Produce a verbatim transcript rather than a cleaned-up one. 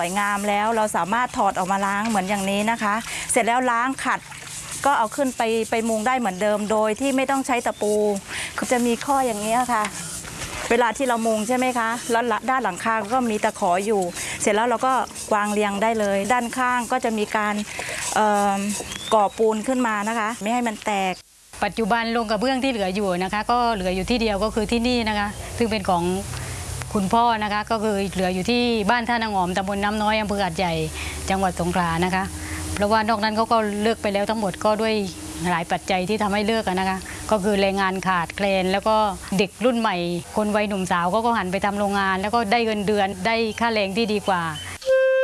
สวยงามแล้วเราสามารถถอดออกมาล้างเหมือนอย่างนี้นะคะ เสร็จแล้วล้างขัดก็เอาขึ้นไปไปมุงได้เหมือนเดิมโดยที่ไม่ต้องใช้ตะปูคือจะมีข้ออย่างนี้ค่ะเวลาที่เรามุงใช่ไหมคะแล้วด้านหลังคาก็มีตะขออยู่ เสร็จแล้วเราก็วางเรียงได้เลยด้านข้างก็จะมีการก่อปูนขึ้นมานะคะไม่ให้มันแตกปัจจุบันโรงกระเบื้องที่เหลืออยู่นะคะก็เหลืออยู่ที่เดียวก็คือที่นี่นะคะซึ่งเป็นของคุณพ่อนะคะก็คือเหลืออยู่ที่บ้านท่านางอมตำบลน้ำน้อยอำเภอหาดใหญ่จังหวัดสงขลานะคะเพราะว่านอกนั้นเขาก็เลิกไปแล้วทั้งหมดก็ด้วยหลายปัจจัยที่ทำให้เลิกนะคะก็คือแรงงานขาดแคลนแล้วก็เด็กรุ่นใหม่คนวัยหนุ่มสาวก็หันไปทำโรงงานแล้วก็ได้เงินเดือนได้ค่าแรงที่ดีกว่า